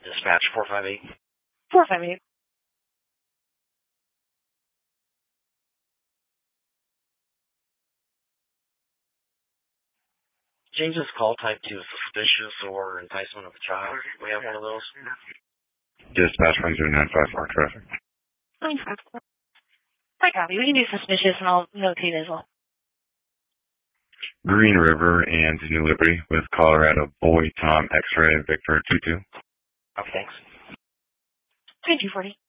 Dispatch 458. 458. Change this call type to suspicious or enticement of a child. We have one of those. Dispatch 10954 traffic. 954. I copy. We can do suspicious and I'll notate as well. Green River and New Liberty with Colorado Boy Tom X-Ray Victor 22. Okay, thanks. 2240.